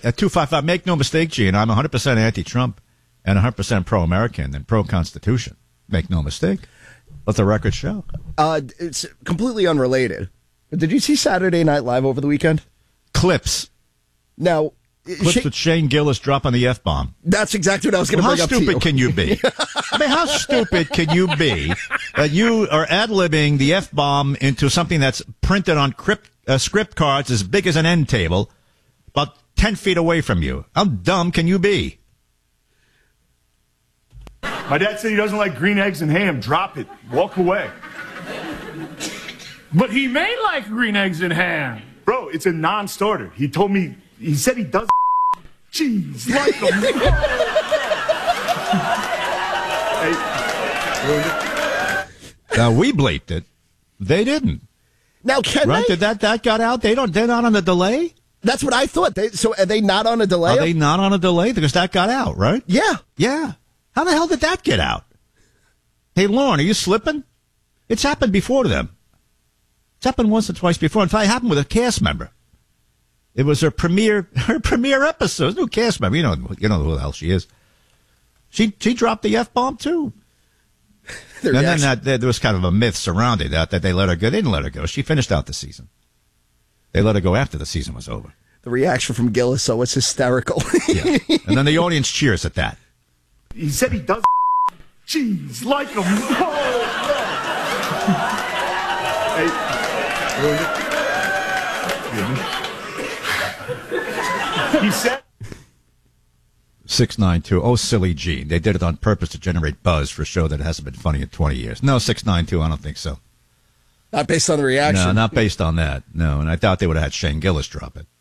at 255, make no mistake, Gene, I'm 100% anti-Trump and 100% pro-American and pro-Constitution. Make no mistake. Let the record show. It's completely unrelated. Did you see Saturday Night Live over the weekend? Clips. Now, Clips with Shane Gillis dropping the F-bomb. That's exactly what I was going to bring up to you. How stupid can you be? I mean, how stupid can you be that you are ad-libbing the F-bomb into something that's printed on script cards as big as an end table about 10 feet away from you? How dumb can you be? My dad said he doesn't like green eggs and ham. Drop it. Walk away. But he may like green eggs and ham. Bro, it's a non-starter. He said he does cheese like them. Now, we bleeped it. They didn't. Now, can right? they? Did that got out? They're not on a delay? That's what I thought. So are they not on a delay? Are they not on a delay? Because that got out, right? Yeah. Yeah. How the hell did that get out? Hey, Lauren, are you slipping? It's happened before to them. It's happened once or twice before. In fact, it happened with a cast member. It was her premiere episode. New cast member. You know who the hell she is. She dropped the F-bomb, too. And then there was kind of a myth surrounding that they let her go. They didn't let her go. She finished out the season. They let her go after the season was over. The reaction from Gillis, so it's hysterical. Yeah. And then the audience cheers at that. He said he does cheese like them. He said 692. Oh, silly Gene. They did it on purpose to generate buzz for a show that hasn't been funny in 20 years. No, 692, I don't think so. Not based on the reaction. No, not based on that. No, and I thought they would have had Shane Gillis drop it.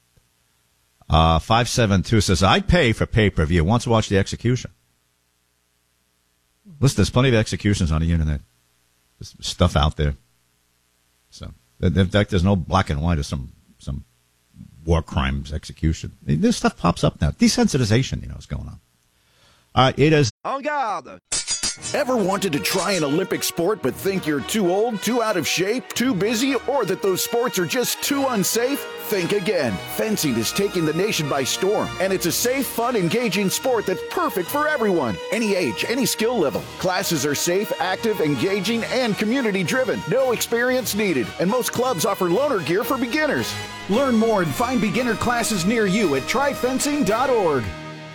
572 says, I'd pay for pay-per-view. Wants to watch the execution. Listen, there's plenty of executions on the internet. There's stuff out there. So, in fact, there's no black and white of some war crimes execution. This stuff pops up now. Desensitization, is going on. It is. En garde! Ever wanted to try an Olympic sport but think you're too old, too out of shape, too busy, or that those sports are just too unsafe? Think again. Fencing is taking the nation by storm, and it's a safe, fun, engaging sport that's perfect for everyone. Any age, any skill level. Classes are safe, active, engaging, and community-driven. No experience needed, and most clubs offer loaner gear for beginners. Learn more and find beginner classes near you at tryfencing.org.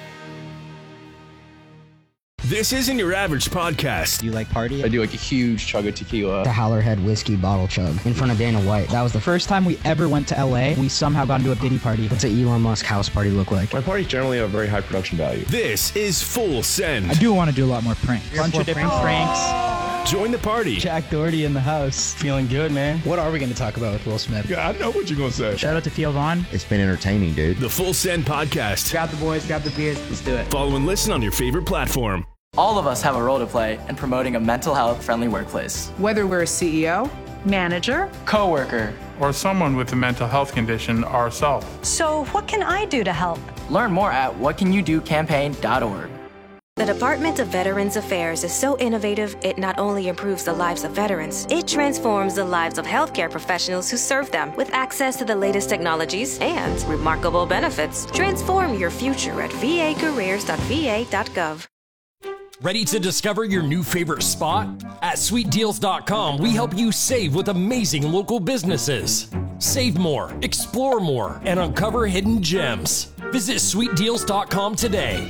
This isn't your average podcast. Do you like party? I do like a huge chug of tequila. The Howlerhead whiskey bottle chug in front of Dana White. That was the first time we ever went to LA. We somehow got into a Diddy party. What's an Elon Musk house party look like? My parties generally have very high production value. This is Full Send. I do want to do a lot more pranks. Bunch of different pranks. Join the party. Jack Doherty in the house. Feeling good, man. What are we going to talk about with Will Smith? Yeah, I know what you're going to say. Shout out to Theo Vaughn. It's been entertaining, dude. The Full Send podcast. Grab the boys, grab the beers, let's do it. Follow and listen on your favorite platform. All of us have a role to play in promoting a mental health friendly workplace. Whether we're a CEO, manager, coworker, or someone with a mental health condition ourselves. So what can I do to help? Learn more at whatcanyoudocampaign.org. The Department of Veterans Affairs is so innovative, it not only improves the lives of veterans, it transforms the lives of healthcare professionals who serve them with access to the latest technologies and remarkable benefits. Transform your future at vacareers.va.gov. Ready to discover your new favorite spot? At SweetDeals.com, we help you save with amazing local businesses. Save more, explore more, and uncover hidden gems. Visit SweetDeals.com today.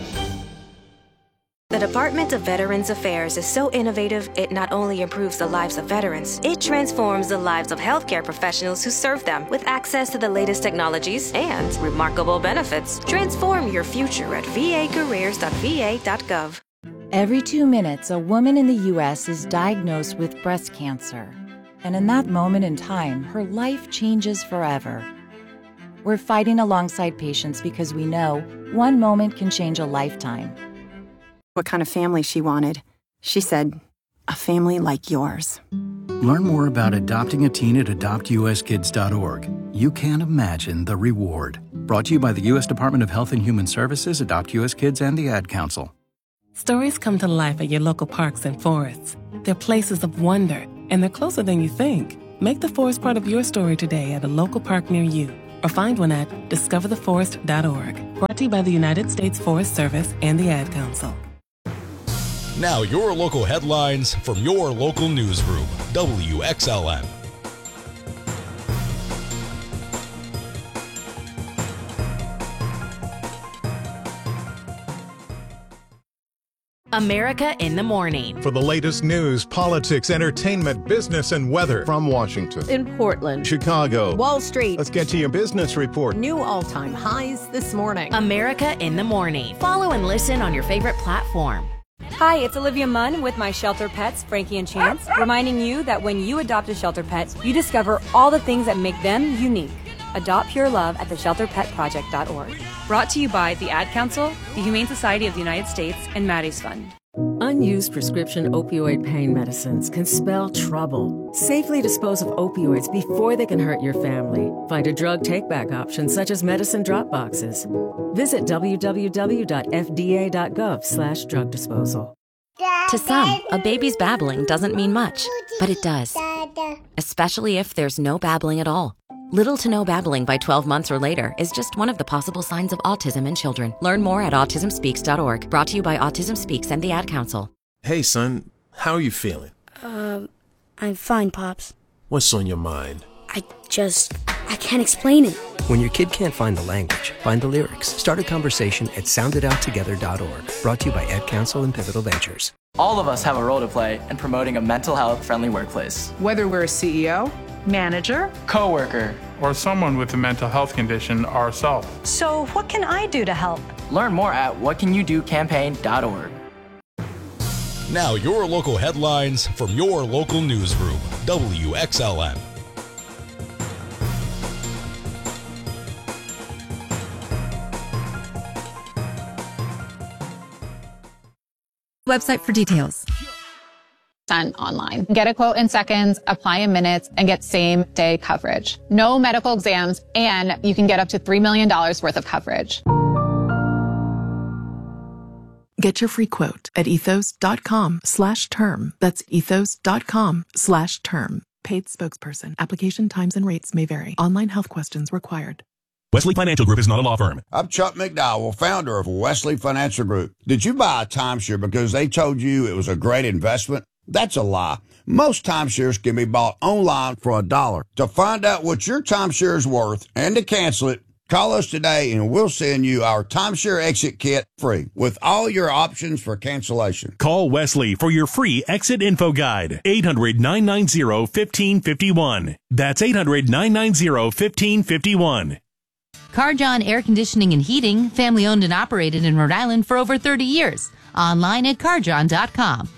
The Department of Veterans Affairs is so innovative, it not only improves the lives of veterans, it transforms the lives of healthcare professionals who serve them with access to the latest technologies and remarkable benefits. Transform your future at vacareers.va.gov. Every 2 minutes, a woman in the U.S. is diagnosed with breast cancer. And in that moment in time, her life changes forever. We're fighting alongside patients because we know one moment can change a lifetime. What kind of family she wanted. She said, a family like yours. Learn more about adopting a teen at adoptuskids.org. You can't imagine the reward. Brought to you by the U.S. Department of Health and Human Services, Adopt U.S. Kids, and the Ad Council. Stories come to life at your local parks and forests. They're places of wonder, and they're closer than you think. Make the forest part of your story today at a local park near you. or find one at discovertheforest.org. Brought to you by the United States Forest Service and the Ad Council. Now your local headlines from your local newsroom, WXLM. America in the Morning. For the latest news, politics, entertainment, business, and weather. From Washington, in Portland, Chicago, Wall Street. Let's get to your business report. New all-time highs this morning. America in the Morning. Follow and listen on your favorite platform. Hi, it's Olivia Munn with my shelter pets, Frankie and Chance, reminding you that when you adopt a shelter pet, you discover all the things that make them unique. Adopt pure love at theshelterpetproject.org. Brought to you by the Ad Council, the Humane Society of the United States, and Maddie's Fund. Unused prescription opioid pain medicines can spell trouble. Safely dispose of opioids before they can hurt your family. Find a drug take-back option such as medicine drop boxes. Visit www.fda.gov/drug disposal. To some, a baby's babbling doesn't mean much, but it does. Especially if there's no babbling at all. Little to no babbling by 12 months or later is just one of the possible signs of autism in children. Learn more at autismspeaks.org. Brought to you by Autism Speaks and the Ad Council. Hey, son, how are you feeling? I'm fine, Pops. What's on your mind? I can't explain it. When your kid can't find the language, find the lyrics. Start a conversation at sounditouttogether.org. Brought to you by Ad Council and Pivotal Ventures. All of us have a role to play in promoting a mental health friendly workplace. Whether we're a CEO, manager, coworker, or someone with a mental health condition ourselves. So what can I do to help? Learn more at whatcanyoudocampaign.org. Now your local headlines from your local newsroom, WXLM. Website for details. Online. Get a quote in seconds, apply in minutes, and get same-day coverage. No medical exams, and you can get up to $3 million worth of coverage. Get your free quote at ethos.com/term. That's ethos.com/term. Paid spokesperson. Application times and rates may vary. Online health questions required. Wesley Financial Group is not a law firm. I'm Chuck McDowell, founder of Wesley Financial Group. Did you buy a timeshare because they told you it was a great investment? That's a lie. Most timeshares can be bought online for $1. To find out what your timeshare is worth and to cancel it, call us today and we'll send you our timeshare exit kit free with all your options for cancellation. Call Wesley for your free exit info guide. 800-990-1551. That's 800-990-1551. Carjon Air Conditioning and Heating, family owned and operated in Rhode Island for over 30 years. Online at carjon.com.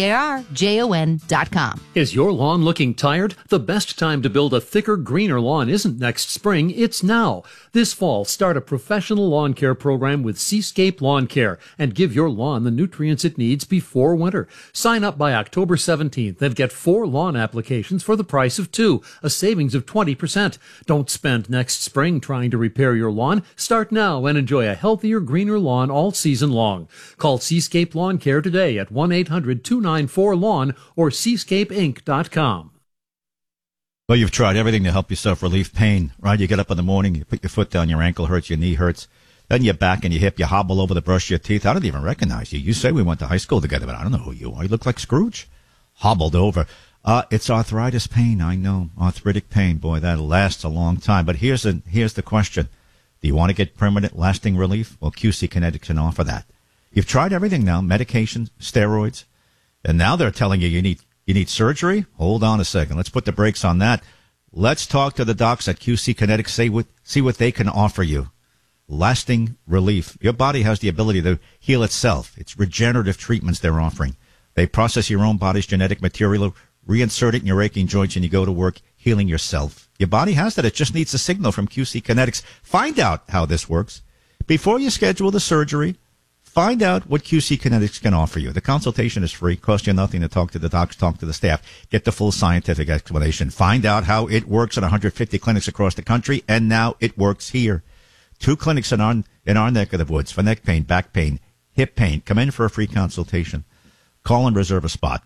CARJON.com. Is your lawn looking tired? The best time to build a thicker, greener lawn isn't next spring, it's now. This fall, start a professional lawn care program with Seascape Lawn Care and give your lawn the nutrients it needs before winter. Sign up by October 17th and get 4 lawn applications for the price of 2, a savings of 20%. Don't spend next spring trying to repair your lawn. Start now and enjoy a healthier, greener lawn all season long. Call Seascape Lawn Care today at 1-800-294-LAWN or seascapeinc.com. Well, you've tried everything to help yourself relieve pain, right? You get up in the morning, you put your foot down, your ankle hurts, your knee hurts, then your back and your hip, you hobble over to brush your teeth. I don't even recognize you. You say we went to high school together, but I don't know who you are. You look like Scrooge. Hobbled over. It's arthritis pain, I know. Arthritic pain, boy, that lasts a long time. But here's the question. Do you want to get permanent, lasting relief? Well, QC Kinetics can offer that. You've tried everything now, medications, steroids, and now they're telling you you need surgery? Hold on a second. Let's put the brakes on that. Let's talk to the docs at QC Kinetics, see what they can offer you. Lasting relief. Your body has the ability to heal itself. It's regenerative treatments they're offering. They process your own body's genetic material, reinsert it in your aching joints, and you go to work healing yourself. Your body has that. It just needs a signal from QC Kinetics. Find out how this works. Before you schedule the surgery, find out what QC Kinetics can offer you. The consultation is free. Costs you nothing to talk to the docs, talk to the staff, get the full scientific explanation. Find out how it works in 150 clinics across the country, and now it works here. 2 clinics in our neck of the woods for neck pain, back pain, hip pain. Come in for a free consultation. Call and reserve a spot.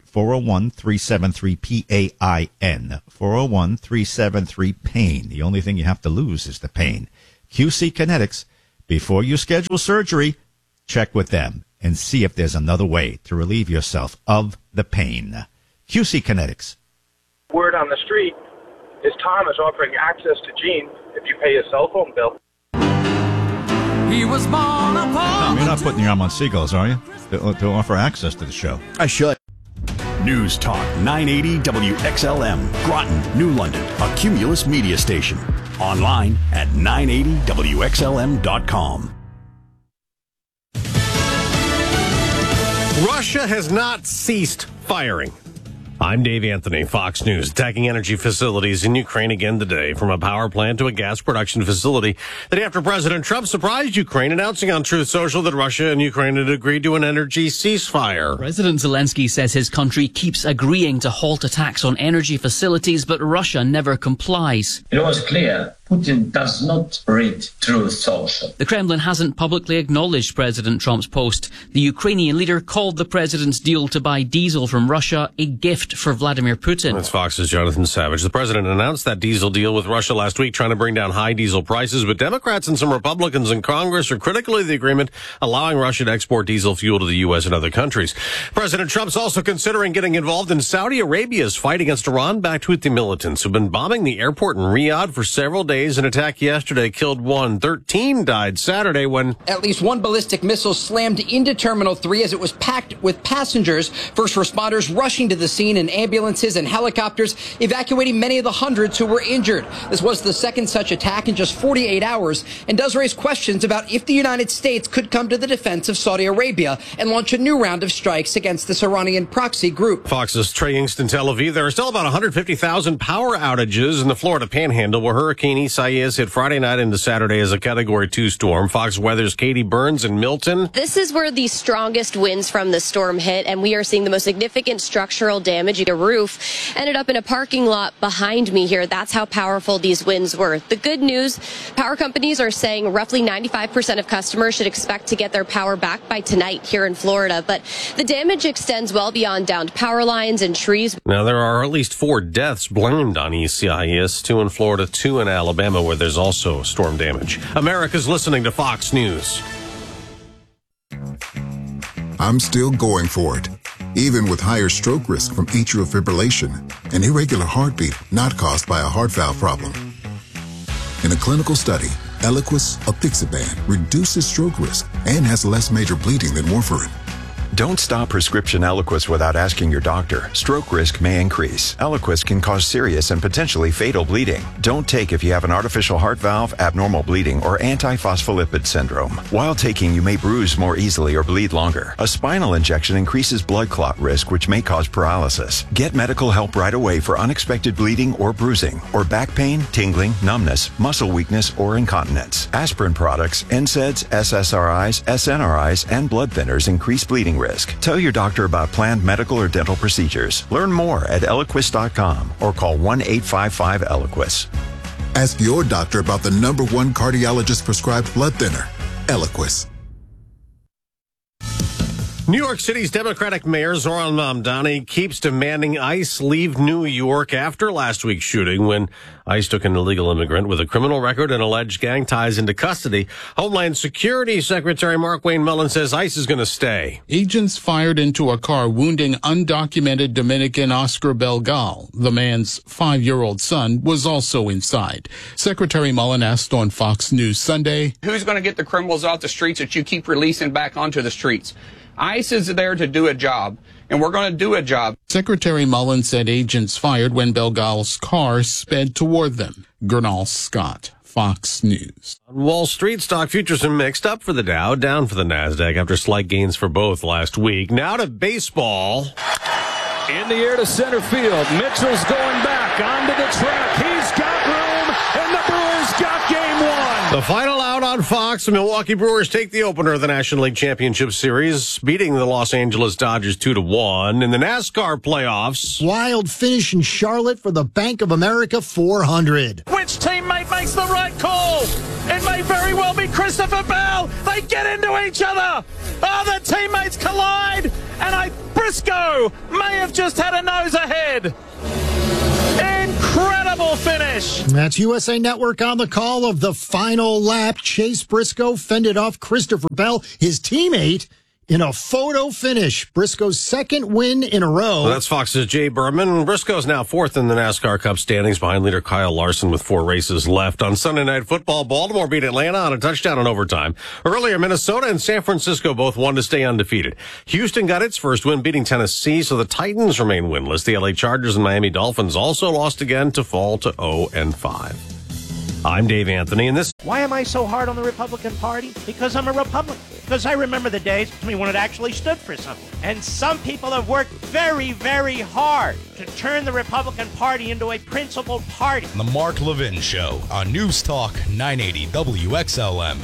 401-373-PAIN. 401-373-PAIN. The only thing you have to lose is the pain. QC Kinetics. Before you schedule surgery, check with them and see if there's another way to relieve yourself of the pain. QC Kinetics. Word on the street is Tom is offering access to Gene if you pay his cell phone bill. He was born upon Tom, you're not putting your arm on seagulls, are you? To offer access to the show. I should. News Talk 980 WXLM, Groton, New London, a Cumulus media station. Online at 980WXLM.com. Russia has not ceased firing. I'm Dave Anthony, Fox News. Attacking energy facilities in Ukraine again today, from a power plant to a gas production facility. The day after President Trump surprised Ukraine, announcing on Truth Social that Russia and Ukraine had agreed to an energy ceasefire. President Zelensky says his country keeps agreeing to halt attacks on energy facilities, but Russia never complies. It was clear Putin does not read Truth Social. The Kremlin hasn't publicly acknowledged President Trump's post. The Ukrainian leader called the president's deal to buy diesel from Russia a gift for Vladimir Putin. That's Fox's Jonathan Savage. The president announced that diesel deal with Russia last week, trying to bring down high diesel prices, but Democrats and some Republicans in Congress are critical of the agreement, allowing Russia to export diesel fuel to the U.S. and other countries. President Trump's also considering getting involved in Saudi Arabia's fight against Iran-backed Houthi militants who've been bombing the airport in Riyadh for several days. An attack yesterday killed 1. 13 died Saturday when at least one ballistic missile slammed into Terminal 3 as it was packed with passengers. First responders rushing to the scene in ambulances and helicopters, evacuating many of the hundreds who were injured. This was the second such attack in just 48 hours and does raise questions about if the United States could come to the defense of Saudi Arabia and launch a new round of strikes against this Iranian proxy group. Fox's Trey Yingst in Tel Aviv. There are still about 150,000 power outages in the Florida Panhandle, where Hurricane Isaias hit Friday night into Saturday as a Category 2 storm. Fox Weather's Katie Burns in Milton. This is where the strongest winds from the storm hit, and we are seeing the most significant structural damage. The roof ended up in a parking lot behind me here. That's how powerful these winds were. The good news, power companies are saying roughly 95% of customers should expect to get their power back by tonight here in Florida, but the damage extends well beyond downed power lines and trees. Now, there are at least 4 deaths blamed on Isaias, 2 in Florida, 2 in Alabama, where there's also storm damage. America's listening to Fox News. I'm still going for it, even with higher stroke risk from atrial fibrillation, an irregular heartbeat not caused by a heart valve problem. In a clinical study, Eliquis apixaban reduces stroke risk and has less major bleeding than warfarin. Don't stop prescription Eliquis without asking your doctor. Stroke risk may increase. Eliquis can cause serious and potentially fatal bleeding. Don't take if you have an artificial heart valve, abnormal bleeding, or antiphospholipid syndrome. While taking, you may bruise more easily or bleed longer. A spinal injection increases blood clot risk, which may cause paralysis. Get medical help right away for unexpected bleeding or bruising, or back pain, tingling, numbness, muscle weakness, or incontinence. Aspirin products, NSAIDs, SSRIs, SNRIs, and blood thinners increase bleeding risk. Tell your doctor about planned medical or dental procedures. Learn more at Eliquis.com or call 1-855-ELIQUIS. Ask your doctor about the #1 cardiologist prescribed blood thinner, Eliquis. New York City's Democratic Mayor Zoran Mamdani keeps demanding ICE leave New York after last week's shooting when ICE took an illegal immigrant with a criminal record and alleged gang ties into custody. Homeland Security Secretary Mark-Wayne Mullen says ICE is going to stay. Agents fired into a car, wounding undocumented Dominican Oscar Belgal. The man's 5-year-old son was also inside. Secretary Mullen asked on Fox News Sunday, "Who's going to get the criminals off the streets that you keep releasing back onto the streets? ICE is there to do a job, and we're going to do a job." Secretary Mullen said agents fired when Belgal's car sped toward them. Gernal Scott, Fox News. On Wall Street, stock futures are mixed, up for the Dow, down for the NASDAQ after slight gains for both last week. Now to baseball. In the air to center field. Mitchell's going back onto the track. He's got room, and the Brewers got game 1. The final out on Fox. The Milwaukee Brewers take the opener of the National League Championship Series, beating the Los Angeles Dodgers 2-1. In the NASCAR playoffs, wild finish in Charlotte for the Bank of America 400. Which teammate makes the right call? It may very well be Christopher Bell. They get into each other. Oh, the teammates collide. And Briscoe may have just had a nose ahead. Incredible finish. That's USA Network on the call of the final lap. Chase Briscoe fended off Christopher Bell, his teammate, in a photo finish. Briscoe's second win in a row. Well, that's Fox's Jay Berman. Briscoe's now fourth in the NASCAR Cup standings behind leader Kyle Larson with 4 races left. On Sunday Night Football, Baltimore beat Atlanta on a touchdown in overtime. Earlier, Minnesota and San Francisco both won to stay undefeated. Houston got its first win beating Tennessee, so the Titans remain winless. The LA Chargers and Miami Dolphins also lost again to fall to 0-5. I'm Dave Anthony, and this... Why am I so hard on the Republican Party? Because I'm a Republican. Because I remember the days when it actually stood for something. And some people have worked very, very hard to turn the Republican Party into a principled party. The Mark Levin Show on News Talk 980 WXLM.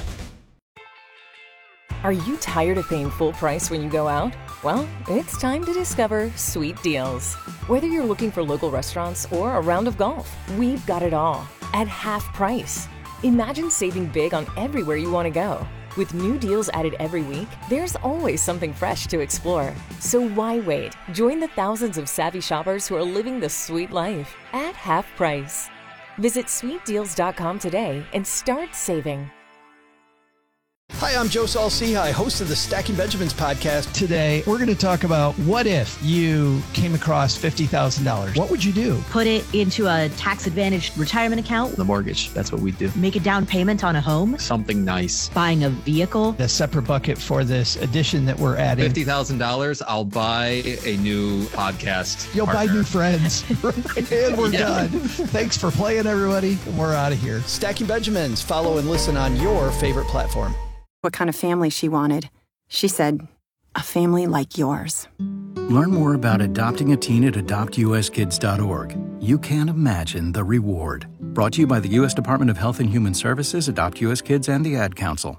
Are you tired of paying full price when you go out? Well, it's time to discover Sweet Deals. Whether you're looking for local restaurants or a round of golf, we've got it all at half price. Imagine saving big on everywhere you want to go. With new deals added every week, there's always something fresh to explore. So why wait? Join the thousands of savvy shoppers who are living the sweet life at half price. Visit sweetdeals.com today and start saving. Hi, I'm Joe Saul-Sehy, host of the Stacking Benjamins podcast. Today, we're going to talk about what if you came across $50,000. What would you do? Put it into a tax-advantaged retirement account. The mortgage. That's what we do. Make a down payment on a home. Something nice. Buying a vehicle. A separate bucket for this addition that we're adding. $50,000, I'll buy a new podcast. You'll partner. buy new friends. And we're done. Thanks for playing, everybody. We're out of here. Stacking Benjamins. Follow and listen on your favorite platform. What kind of family she wanted. She said, a family like yours. Learn more about adopting a teen at adoptuskids.org. You can't imagine the reward. Brought to you by the U.S. Department of Health and Human Services, Adopt U.S. Kids, and the Ad Council.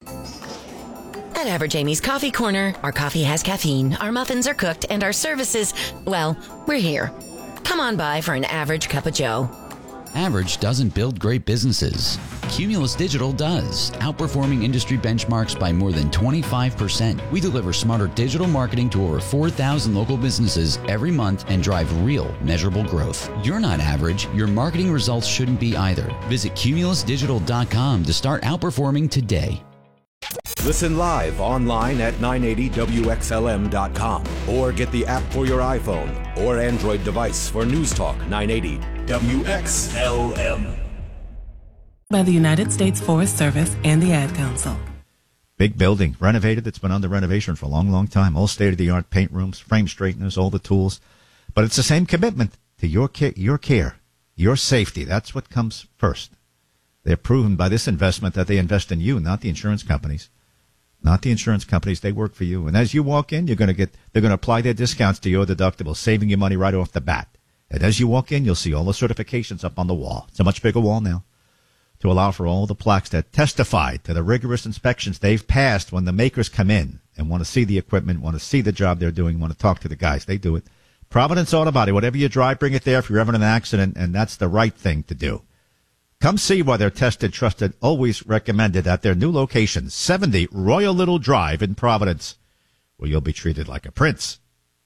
At Average Amy's Coffee Corner, our coffee has caffeine, our muffins are cooked, and our services, well, we're here. Come on by for an average cup of joe. Average doesn't build great businesses. Cumulus Digital does, outperforming industry benchmarks by more than 25%. We deliver smarter digital marketing to over 4,000 local businesses every month and drive real, measurable growth. You're not average. Your marketing results shouldn't be either. Visit cumulusdigital.com to start outperforming today. Listen live online at 980WXLM.com or get the app for your iPhone or Android device for News Talk 980 WXLM. By the United States Forest Service and the Ad Council. Big building, renovated. It's been under renovation for a long, long time. All state-of-the-art paint rooms, frame straighteners, all the tools. But it's the same commitment to your care, your safety. That's what comes first. They're proven by this investment that they invest in you, not the insurance companies. Not the insurance companies. They work for you. And as you walk in, they're going to apply their discounts to your deductible, saving you money right off the bat. And as you walk in, you'll see all the certifications up on the wall. It's a much bigger wall now to allow for all the plaques that testify to the rigorous inspections they've passed when the makers come in and want to see the equipment, want to see the job they're doing, want to talk to the guys. They do it. Providence Auto Body, whatever you drive, bring it there if you're ever in an accident, and that's the right thing to do. Come see why they're tested, trusted, always recommended at their new location, 70 Royal Little Drive in Providence, where you'll be treated like a prince.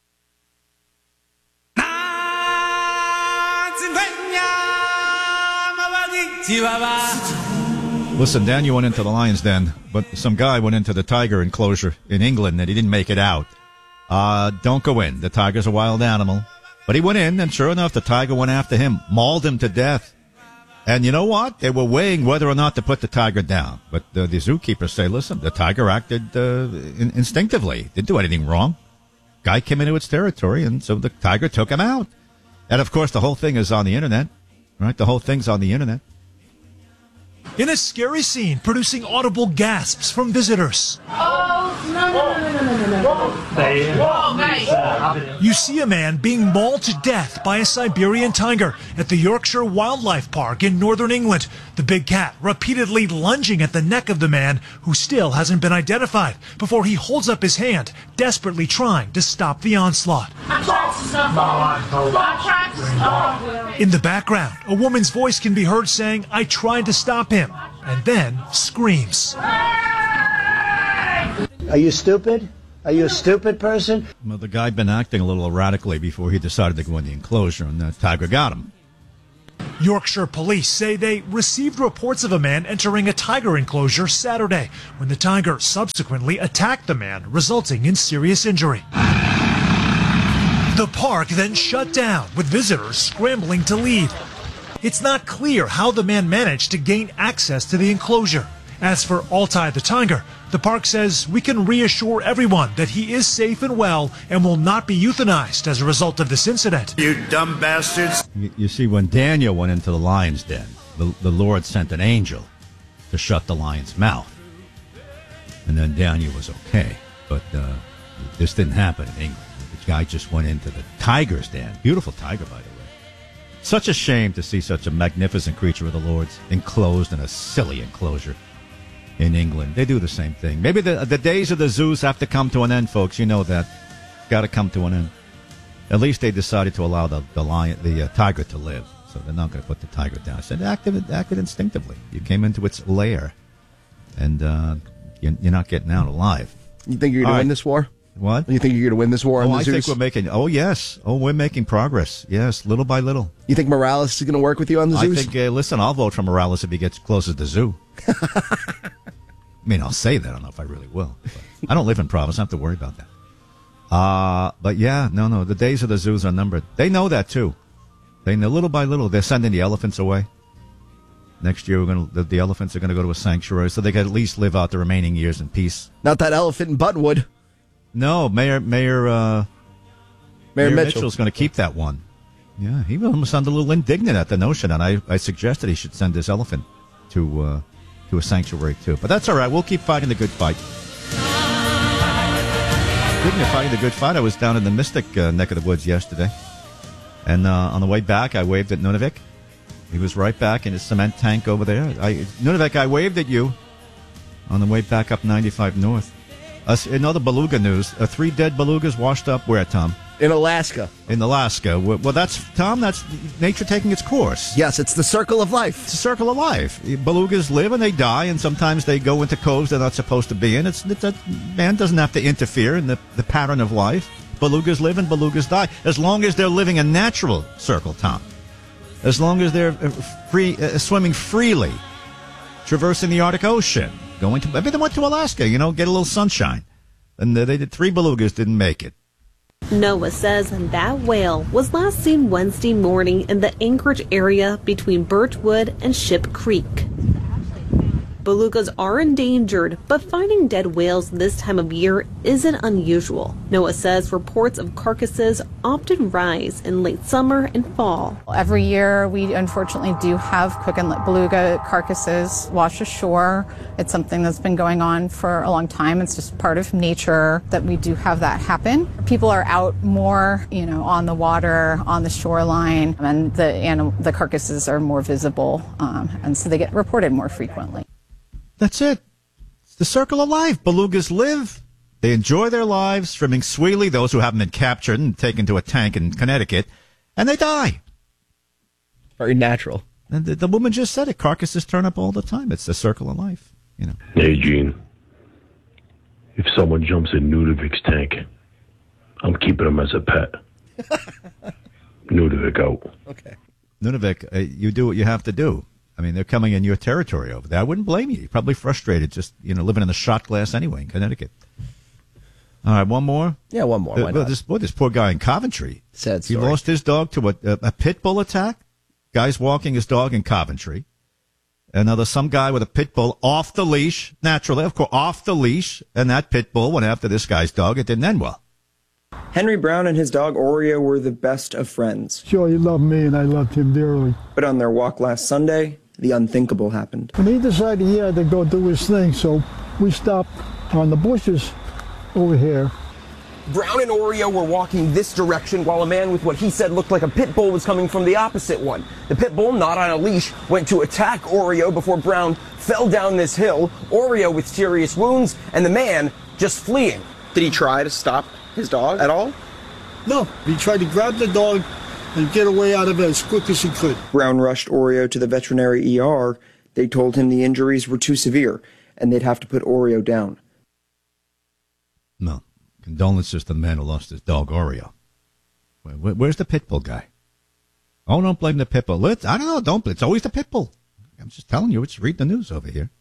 Listen, Daniel went into the Lion's Den, but some guy went into the tiger enclosure in England and he didn't make it out. Don't go in. The tiger's a wild animal. But he went in, and sure enough, the tiger went after him, mauled him to death. And you know what? They were weighing whether or not to put the tiger down. But the zookeepers say, listen, the tiger acted instinctively. Didn't do anything wrong. Guy came into its territory, and so the tiger took him out. And, of course, the whole thing is on the Internet. Right? The whole thing's on the Internet. In a scary scene, producing audible gasps from visitors. You see a man being mauled to death by a Siberian tiger at the Yorkshire Wildlife Park in northern England. The big cat repeatedly lunging at the neck of the man, who still hasn't been identified, before he holds up his hand, desperately trying to stop the onslaught. In the background, a woman's voice can be heard saying, "I tried to stop him." and then screams. Are you stupid? Are you a stupid person? Well, the guy had been acting a little erratically before he decided to go in the enclosure, and the tiger got him. Yorkshire police say they received reports of a man entering a tiger enclosure Saturday when the tiger subsequently attacked the man, resulting in serious injury. The park then shut down, with visitors scrambling to leave. It's not clear how the man managed to gain access to the enclosure. As for Altai the tiger, the park says we can reassure everyone that he is safe and well and will not be euthanized as a result of this incident. You dumb bastards. You see, when Daniel went into the lion's den, the Lord sent an angel to shut the lion's mouth. And then Daniel was okay. But this didn't happen in England. The guy just went into the tiger's den. Beautiful tiger, by the way. Such a shame to see such a magnificent creature of the Lord's enclosed in a silly enclosure in England. They do the same thing. Maybe the days of the zoos have to come to an end, folks. You know that. Got to come to an end. At least they decided to allow the tiger to live. So they're not going to put the tiger down. I said, acted instinctively. You came into its lair, and you're not getting out alive. You think you're going to win this war? What? You think you're going to win this war on the I zoos? think we're making... Oh, yes. Oh, we're making progress. Yes, little by little. You think Morales is going to work with you on the zoos? I think, listen, I'll vote for Morales if he gets closer to the zoo. I mean, I'll say that. I don't know if I really will. But I don't live in Providence. I don't have to worry about that. But yeah, no. The days of the zoos are numbered. They know that, too. They know little by little. They're sending the elephants away. Next year, the elephants are going to go to a sanctuary so they can at least live out the remaining years in peace. Not that elephant in Buttonwood. No, Mayor Mitchell's going to keep that one. Yeah, he almost sounded a little indignant at the notion, and I suggested he should send this elephant to a sanctuary too. But that's all right. We'll keep fighting the good fight. Speaking of fighting the good fight, I was down in the Mystic neck of the woods yesterday, and on the way back, I waved at Nunavik. He was right back in his cement tank over there. Nunavik, I waved at you on the way back up 95 North. In other beluga news, 3 dead belugas washed up where, Tom? In Alaska. In Alaska. Well, that's nature taking its course. Yes, it's the circle of life. It's the circle of life. Belugas live and they die, and sometimes they go into coves they're not supposed to be in. Man doesn't have to interfere in the pattern of life. Belugas live and belugas die. As long as they're living a natural circle, Tom. As long as they're swimming freely, traversing the Arctic Ocean. Maybe they went to Alaska, get a little sunshine. And they did 3 belugas, didn't make it. NOAA says that whale was last seen Wednesday morning in the Anchorage area between Birchwood and Ship Creek. Belugas are endangered, but finding dead whales this time of year isn't unusual. NOAA says reports of carcasses often rise in late summer and fall. Every year we unfortunately do have Cook Inlet beluga carcasses wash ashore. It's something that's been going on for a long time. It's just part of nature that we do have that happen. People are out more, on the water, on the shoreline, and the carcasses are more visible, and so they get reported more frequently. That's it. It's the circle of life. Belugas live. They enjoy their lives, swimming sweetly, those who haven't been captured and taken to a tank in Connecticut, and they die. Very natural. And the woman just said it. Carcasses turn up all the time. It's the circle of life. Hey, Gene. If someone jumps in Nudavik's tank, I'm keeping him as a pet. Nunavik out. Okay. Nunavik, you do what you have to do. I mean, they're coming in your territory over there. I wouldn't blame you. You're probably frustrated just, living in the shot glass anyway in Connecticut. All right, one more? Yeah, one more. Why not? This poor guy in Coventry. Sad story. He lost his dog to a pit bull attack. Guy's walking his dog in Coventry. And now there's some guy with a pit bull off the leash, naturally, of course, off the leash. And that pit bull went after this guy's dog. It didn't end well. Henry Brown and his dog Oreo were the best of friends. Sure, he loved me and I loved him dearly. But on their walk last Sunday, the unthinkable happened. And he decided he had to go do his thing, so we stopped on the bushes over here. Brown and Oreo were walking this direction while a man with what he said looked like a pit bull was coming from the opposite one. The pit bull, not on a leash, went to attack Oreo before Brown fell down this hill, Oreo with serious wounds, and the man just fleeing. Did he try to stop his dog at all? No, he tried to grab the dog and get away out of it as quick as he could. Brown rushed Oreo to the veterinary ER. They told him the injuries were too severe and they'd have to put Oreo down. No. Condolences to the man who lost his dog, Oreo. Where's the pit bull guy? Oh, don't blame the pit bull. I don't know. It's always the pit bull. I'm just telling you. Read the news over here.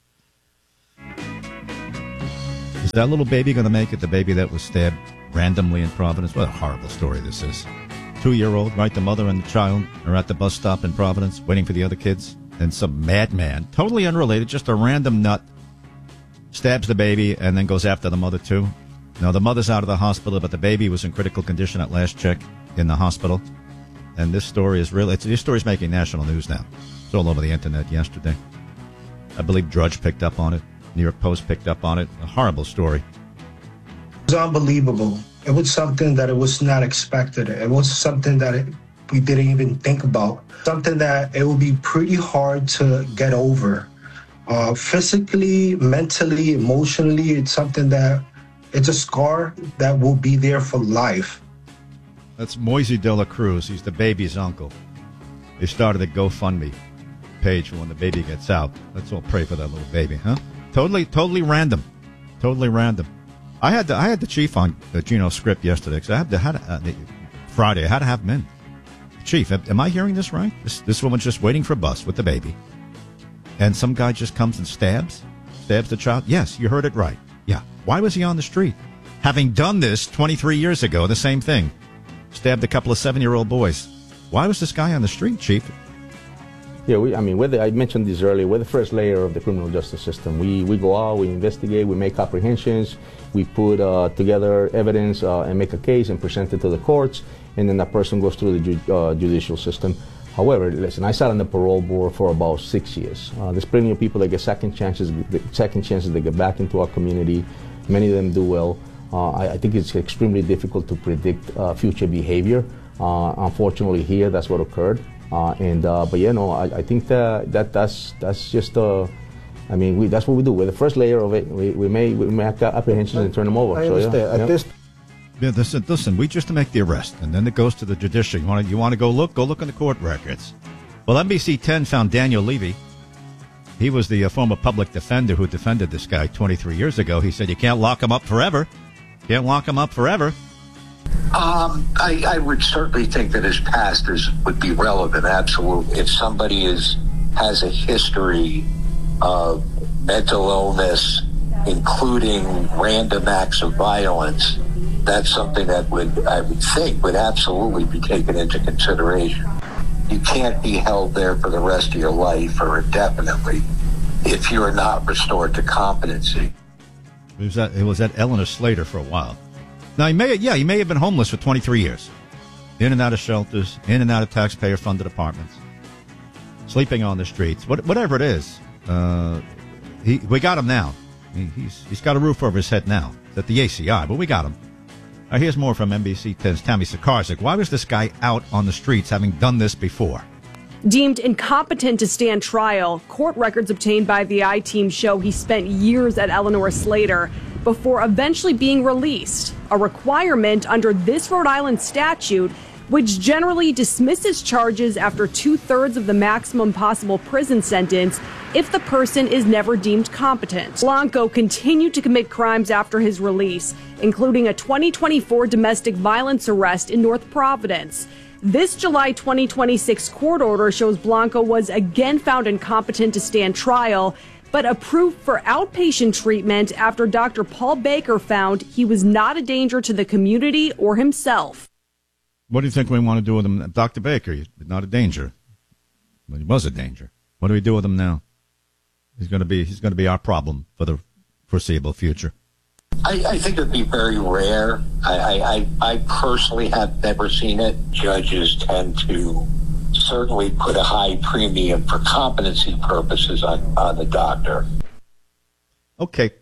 Is that little baby going to make it? The baby that was stabbed randomly in Providence? What a horrible story this is. 2-year-old, right? The mother and the child are at the bus stop in Providence waiting for the other kids. And some madman, totally unrelated, just a random nut, stabs the baby and then goes after the mother too. Now, the mother's out of the hospital, but the baby was in critical condition at last check in the hospital. And this story is this story's making national news now. It's all over the internet yesterday. I believe Drudge picked up on it. New York Post picked up on it. A horrible story. It was unbelievable. It was something that it was not expected. It was something that we didn't even think about. Something that it would be pretty hard to get over. Physically, mentally, emotionally, it's something that it's a scar that will be there for life. That's Moisey De La Cruz. He's the baby's uncle. They started a GoFundMe page for when the baby gets out. Let's all pray for that little baby, huh? Totally random. Totally random. I had the chief on Gino Script yesterday because I had Friday. I had to have him in. Chief, am I hearing this right? This woman's just waiting for a bus with the baby, and some guy just comes and stabs the child? Yes, you heard it right. Yeah. Why was he on the street? Having done this 23 years ago, the same thing. Stabbed a couple of 7-year-old boys. Why was this guy on the street, Chief? Yeah, I mentioned this earlier, we're the first layer of the criminal justice system. We go out, we investigate, we make apprehensions, we put together evidence and make a case and present it to the courts, and then that person goes through the judicial system. However, listen, I sat on the parole board for about 6 years. There's plenty of people that get second chances to get back into our community. Many of them do well. I think it's extremely difficult to predict future behavior. Unfortunately, here that's what occurred. I think that's just that's what we do. We're the first layer of it. We make apprehensions and turn them over. I understand. Listen, we just to make the arrest, and then it goes to the judiciary. You want to go look in the court records. Well, NBC 10 found Daniel Levy. He was the former public defender who defended this guy 23 years ago. He said you can't lock him up forever. Can't lock him up forever. I would certainly think that his past would be relevant, absolutely. If somebody has a history of mental illness, including random acts of violence, that's something that I would think would absolutely be taken into consideration. You can't be held there for the rest of your life or indefinitely if you're not restored to competency. It was at Eleanor Slater for a while. Now, he may have been homeless for 23 years. In and out of shelters, in and out of taxpayer-funded apartments, sleeping on the streets, whatever it is. We got him now. He's got a roof over his head now. It's at the ACI, but we got him. Here's more from NBC 10's Tammy Sakarzik. Why was this guy out on the streets having done this before? Deemed incompetent to stand trial, court records obtained by the I-Team show he spent years at Eleanor Slater before eventually being released, a requirement under this Rhode Island statute, which generally dismisses charges after 2/3 of the maximum possible prison sentence if the person is never deemed competent. Blanco continued to commit crimes after his release, including a 2024 domestic violence arrest in North Providence. This July 2026 court order shows Blanco was again found incompetent to stand trial, but approved for outpatient treatment after Dr. Paul Baker found he was not a danger to the community or himself. What do you think we want to do with him? Dr. Baker, he's not a danger. But he was a danger. What do we do with him now? He's going to be our problem for the foreseeable future. I think it would be very rare. I personally have never seen it. Judges tend to certainly put a high premium for competency purposes on the doctor. Okay.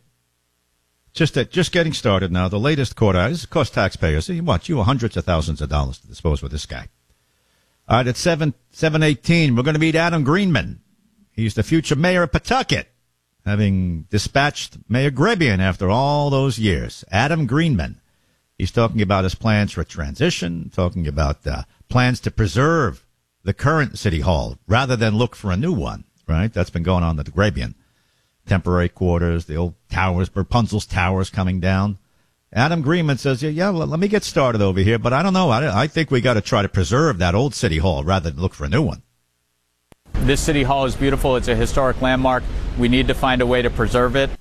Just getting started now. The latest court order. This costs taxpayers. You hundreds of thousands of dollars to dispose with this guy. All right, at 7:18, we're going to meet Adam Greenman. He's the future mayor of Pawtucket, having dispatched Mayor Grebian after all those years. Adam Greenman. He's talking about his plans for transition, talking about plans to preserve the current city hall rather than look for a new one. right? That's been going on at the Grabian. Temporary quarters, the old towers, Rapunzel's towers coming down. Adam Greenman says, yeah, let me get started over here, but I don't know. I think we got to try to preserve that old City Hall rather than look for a new one. This City Hall is beautiful. It's a historic landmark. We need to find a way to preserve it.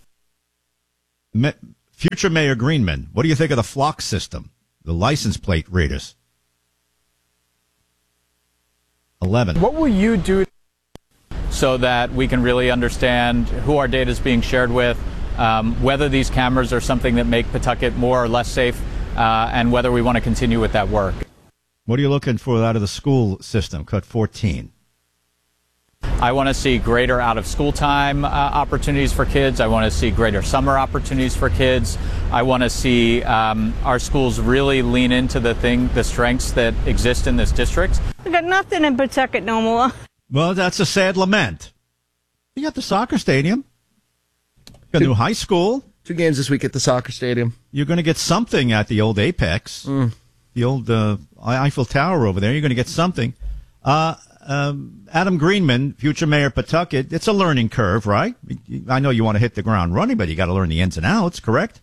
Future Mayor Greenman, what do you think of the flock system, the license plate readers? 11. What will you do so that we can really understand who our data is being shared with, whether these cameras are something that make Pawtucket more or less safe, and whether we want to continue with that work? What are you looking for out of the school system? Cut 14. I want to see greater out-of-school time opportunities for kids. I want to see greater summer opportunities for kids. I want to see our schools really lean into the strengths that exist in this district. We got nothing in Pawtucket no more. Well, that's a sad lament. You got the soccer stadium. Got a new high school. 2 games this week at the soccer stadium. You're going to get something at the old Apex, the old Eiffel Tower over there. You're going to get something. Adam Greenman, future mayor of Pawtucket, it's a learning curve, right? I know you want to hit the ground running, but you got to learn the ins and outs, correct?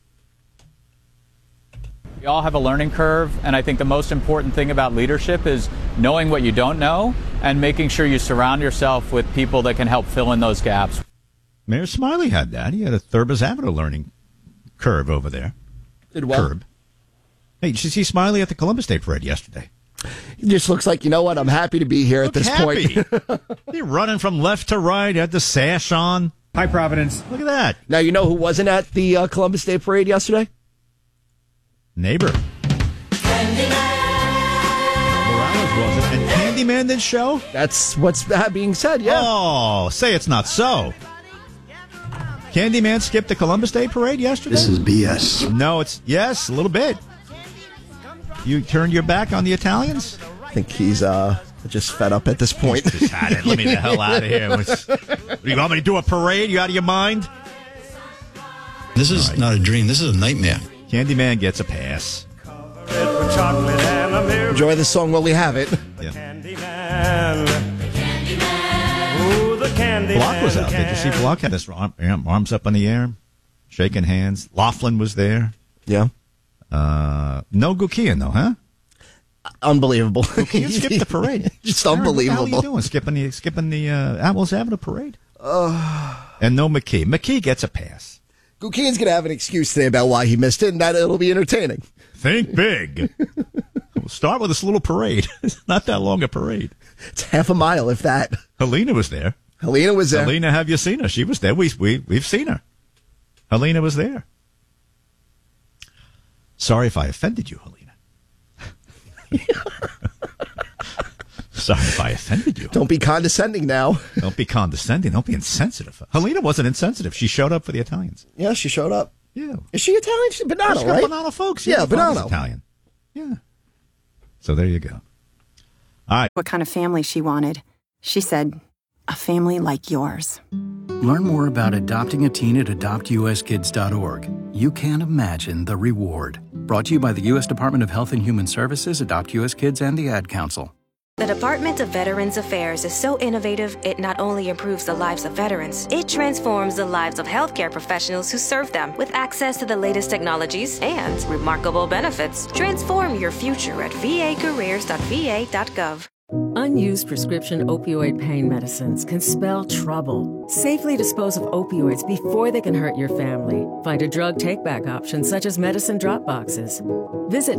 We all have a learning curve, and I think the most important thing about leadership is knowing what you don't know and making sure you surround yourself with people that can help fill in those gaps. Mayor Smiley had that. He had a Thurbers Avenue learning curve over there. Did well. Curb. Hey, did you see Smiley at the Columbus Day Parade yesterday? He just looks like, you know what, I'm happy to be here at this point. He's running from left to right, had the sash on. Hi, Providence. Look at that. Now, you know who wasn't at the Columbus Day Parade yesterday? Neighbor. Morales wasn't. And Candyman did show? That's what's being said, yeah. Oh, say it's not so. Candyman skipped the Columbus Day Parade yesterday? This is BS. No, yes, a little bit. You turned your back on the Italians? I think he's just fed up at this point. Just had it. Let me the hell out of here. You want me to do a parade? You out of your mind? This is not a dream. This is a nightmare. Candyman gets a pass. Enjoy the song while we have it. Yeah. Block was out. Did you see Block had his arms up in the air, shaking hands? Laughlin was there. Yeah. No Gukian, though, huh? Unbelievable. Gukian skipped the parade. Just unbelievable. What are you doing? Skipping the Atwells Avenue parade? And no McKee. McKee gets a pass. Gukian's going to have an excuse today about why he missed it, and that it'll be entertaining. Think big. We'll start with this little parade. It's not that long a parade. It's half a mile, if that. Helena was there. Helena was there. Helena, have you seen her? She was there. We've seen her. Helena was there. Sorry if I offended you, Helena. Sorry if I offended you. Don't be condescending now. Don't be condescending. Don't be insensitive. Helena wasn't insensitive. She showed up for the Italians. Yeah, she showed up. Yeah. Is she Italian? She's Bonanno, right? Bonanno folks. Yeah, Bonanno. Italian. Yeah. So there you go. All right. What kind of family she wanted. She said, a family like yours. Learn more about adopting a teen at adoptuskids.org. You can't imagine the reward. Brought to you by the U.S. Department of Health and Human Services, Adopt U.S. Kids, and the Ad Council. The Department of Veterans Affairs is so innovative, it not only improves the lives of veterans, it transforms the lives of healthcare professionals who serve them. With access to the latest technologies and remarkable benefits, transform your future at vacareers.va.gov. Unused prescription opioid pain medicines can spell trouble. Safely dispose of opioids before they can hurt your family. Find a drug take-back option such as medicine drop boxes. Visit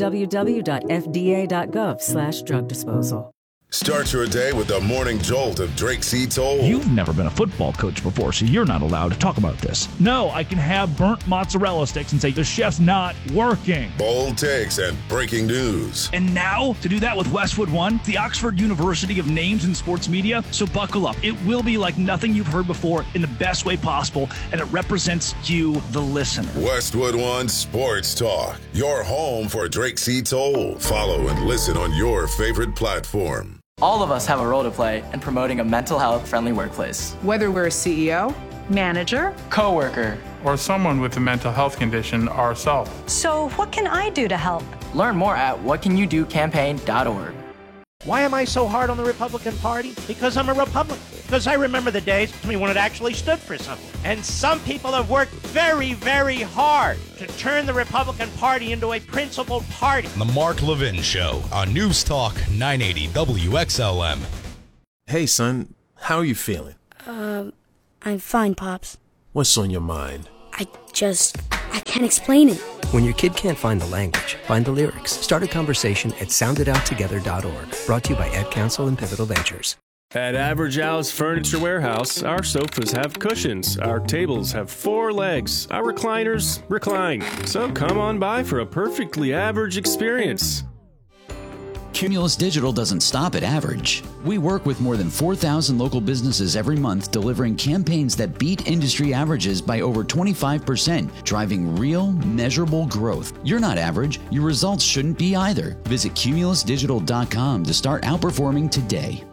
www.fda.gov/drug disposal. Start your day with the morning jolt of Drake C. Toll. You've never been a football coach before, so you're not allowed to talk about this. No, I can have burnt mozzarella sticks and say the chef's not working. Bold takes and breaking news. And now, to do that with Westwood One, the Oxford University of names in sports media. So buckle up. It will be like nothing you've heard before in the best way possible, and it represents you, the listener. Westwood One Sports Talk, your home for Drake C. Toll. Follow and listen on your favorite platform. All of us have a role to play in promoting a mental health-friendly workplace. Whether we're a CEO, manager, coworker, or someone with a mental health condition ourselves. So what can I do to help? Learn more at whatcanyoudocampaign.org. Why am I so hard on the Republican Party? Because I'm a Republican. because I remember the days when it actually stood for something. And some people have worked very, very hard to turn the Republican Party into a principled party. The Mark Levin Show on News Talk 980 WXLM. Hey, son, how are you feeling? I'm fine, Pops. What's on your mind? I can't explain it. When your kid can't find the language, find the lyrics. Start a conversation at sounditouttogether.org. Brought to you by Ad Council and Pivotal Ventures. At Average Al's Furniture Warehouse, our sofas have cushions, our tables have 4 legs, our recliners recline. So come on by for a perfectly average experience. Cumulus Digital doesn't stop at average. We work with more than 4,000 local businesses every month, delivering campaigns that beat industry averages by over 25%, driving real, measurable growth. You're not average. Your results shouldn't be either. Visit cumulusdigital.com to start outperforming today.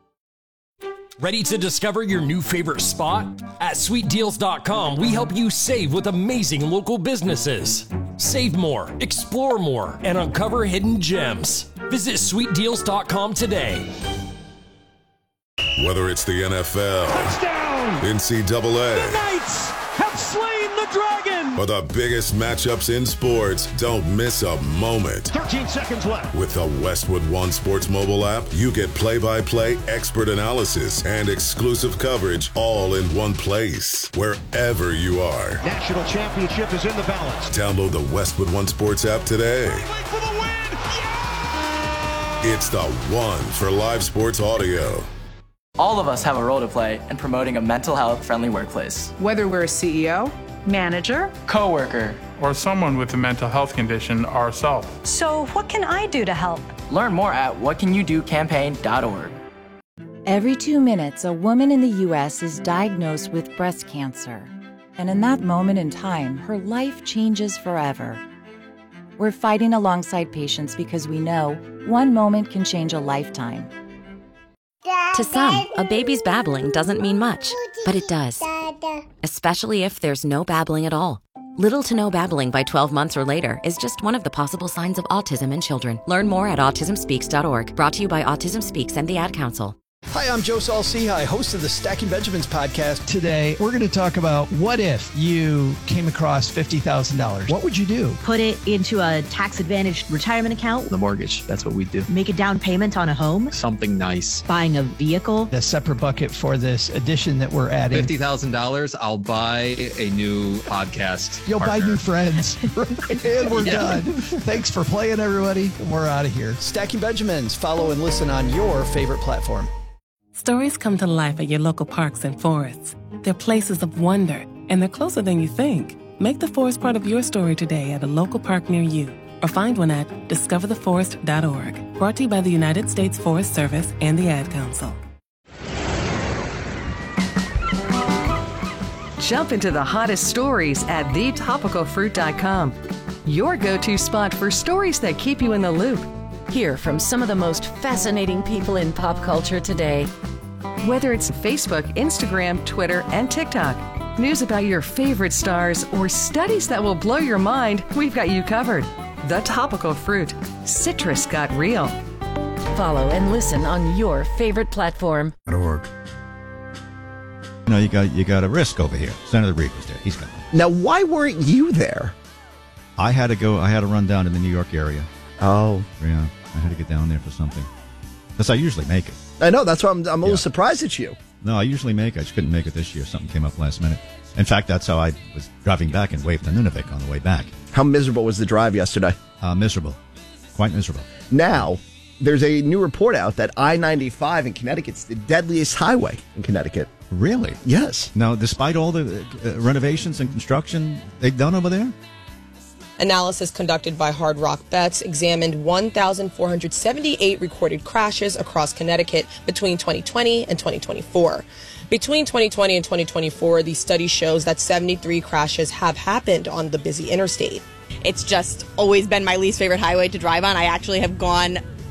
Ready to discover your new favorite spot? At sweetdeals.com, we help you save with amazing local businesses. Save more, explore more, and uncover hidden gems. Visit sweetdeals.com today. Whether it's the NFL, touchdown, NCAA, the Knights have slain the dragon, or the biggest matchups in sports, don't miss a moment. 13 seconds left. With the Westwood One Sports mobile app, you get play-by-play expert analysis and exclusive coverage all in one place, wherever you are. National championship is in the balance. Download the Westwood One Sports app today. For the win! Yeah! It's the one for live sports audio. All of us have a role to play in promoting a mental health friendly workplace. Whether we're a CEO, manager, coworker, or someone with a mental health condition ourselves. So what can I do to help? Learn more at whatcanyoudocampaign.org. Every 2 minutes, a woman in the U.S. is diagnosed with breast cancer. And in that moment in time, her life changes forever. We're fighting alongside patients because we know one moment can change a lifetime. To some, a baby's babbling doesn't mean much, but it does. Especially if there's no babbling at all. Little to no babbling by 12 months or later is just one of the possible signs of autism in children. Learn more at autismspeaks.org. Brought to you by Autism Speaks and the Ad Council. Hi, I'm Joe Saul-Sehy, host of the Stacking Benjamins podcast. Today, we're going to talk about what if you came across $50,000. What would you do? Put it into a tax-advantaged retirement account. The mortgage. That's what we do. Make a down payment on a home. Something nice. Buying a vehicle. A separate bucket for this addition that we're adding. $50,000, I'll buy a new podcast You'll partner. buy new friends. And we're done. Thanks for playing, everybody. We're out of here. Stacking Benjamins. Follow and listen on your favorite platform. Stories come to life at your local parks and forests. They're places of wonder, and they're closer than you think. Make the forest part of your story today at a local park near you, or find one at discovertheforest.org. Brought to you by the United States Forest Service and the Ad Council. Jump into the hottest stories at thetopicalfruit.com. Your go-to spot for stories that keep you in the loop. Hear from some of the most fascinating people in pop culture today. Whether it's Facebook, Instagram, Twitter, and TikTok, news about your favorite stars, or studies that will blow your mind, we've got you covered. The Topical Fruit. Citrus got real. Follow and listen on your favorite platform. You know, you got a risk over here. Senator Reid was there. He's got one. Now, why weren't you there? I had to run down to the New York area. Oh. Yeah, I had to get down there for something. Because I usually make it. I know, that's why I'm a little surprised at you. No, I usually make it. I just couldn't make it this year. Something came up last minute. In fact, that's how I was driving back and waved to Nunavik on the way back. How miserable was the drive yesterday? Miserable. Quite miserable. Now, there's a new report out that I-95 in Connecticut's the deadliest highway in Connecticut. Really? Yes. Now, despite all the renovations and construction they've done over there? Analysis conducted by Hard Rock Bets examined 1,478 recorded crashes across Connecticut between 2020 and 2024. Between 2020 and 2024, the study shows that 73 crashes have happened on the busy interstate. It's just always been my least favorite highway to drive on. I actually have gone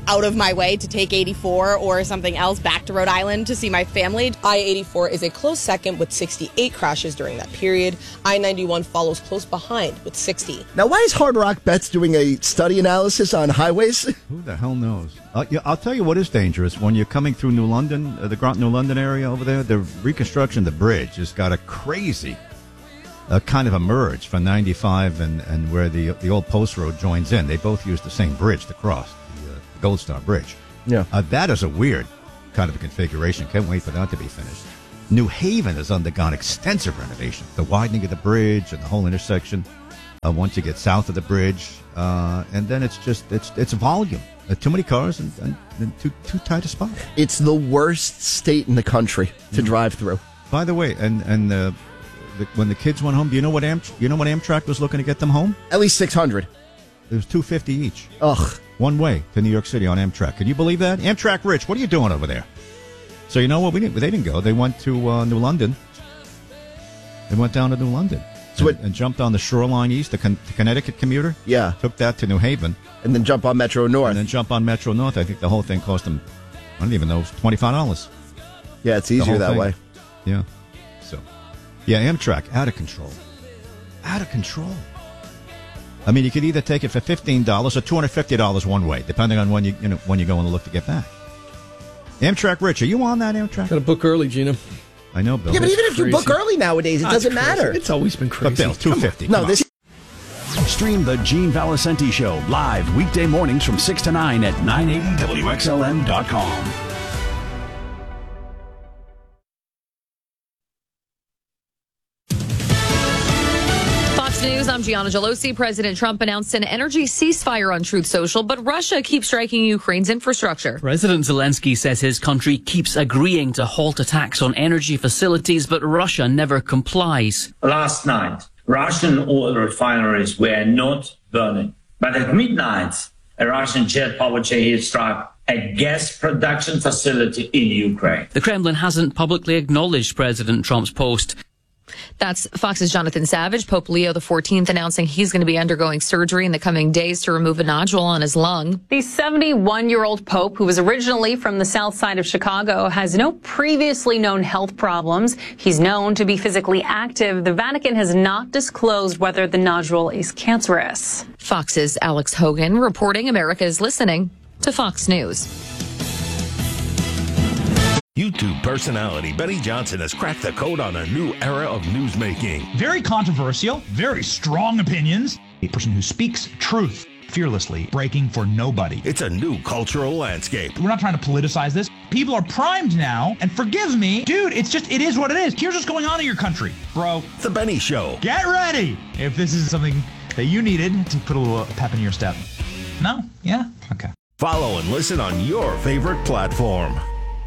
out of my way to take 84 or something else back to Rhode Island to see my family. I-84 is a close second with 68 crashes during that period. I-91 follows close behind with 60. Now, why is Hard Rock Bets doing a study analysis on highways? Who the hell knows? I'll tell you what is dangerous. When you're coming through New London, the Groton, New London area over there, the reconstruction of the bridge has got a crazy kind of a merge from 95 and where the old post road joins in. They both use the same bridge to cross, the Gold Star Bridge. Yeah. That is a weird kind of a configuration. Can't wait for that to be finished. New Haven has undergone extensive renovation. The widening of the bridge and the whole intersection once you get south of the bridge. And then it's volume. Too many cars and too tight a spot. It's the worst state in the country to drive through. By the way, and when the kids went home, do you know what Amtrak was looking to get them home? At least 600. It was $250 each. Ugh. One way to New York City on Amtrak. Can you believe that? Amtrak Rich, what are you doing over there? So you know what? They didn't go. They went to New London. They went down to New London. And jumped on the Shoreline East, the Connecticut commuter. Yeah. Took that to New Haven. And then jump on Metro North. I think the whole thing cost them, I don't even know, $25. Yeah, it's easier that way. Yeah. So, yeah, Amtrak, out of control. Out of control. I mean, you could either take it for $15 or $250 one way, depending on when you go and look to get back. Amtrak Rich, are you on that Amtrak? Got to book early, Gina. I know, Bill. Yeah, but even if you book early nowadays, it doesn't matter. It's always been crazy. But Bill, $250. No, this. Stream the Gene Valicenti Show live weekday mornings from 6 to 9 at 980WXLM.com. Fox News, I'm Gianna Gelosi. President Trump announced an energy ceasefire on Truth Social, but Russia keeps striking Ukraine's infrastructure. President Zelensky says his country keeps agreeing to halt attacks on energy facilities, but Russia never complies. Last night, Russian oil refineries were not burning. But at midnight, a Russian jet powered Shahed struck a gas production facility in Ukraine. The Kremlin hasn't publicly acknowledged President Trump's post. That's Fox's Jonathan Savage. Pope Leo XIV announcing he's going to be undergoing surgery in the coming days to remove a nodule on his lung. The 71-year-old Pope, who was originally from the south side of Chicago, has no previously known health problems. He's known to be physically active. The Vatican has not disclosed whether the nodule is cancerous. Fox's Alex Hogan reporting America is listening to Fox News. YouTube personality Benny Johnson has cracked the code on a new era of newsmaking. Very controversial, very strong opinions. A person who speaks truth fearlessly, breaking for nobody. It's a new cultural landscape. We're not trying to politicize this. People are primed now, and forgive me, dude, it is what it is. Here's what's going on in your country, bro. The Benny Show. Get ready if this is something that you needed to put a little pep in your step. No? Yeah? Okay. Follow and listen on your favorite platform.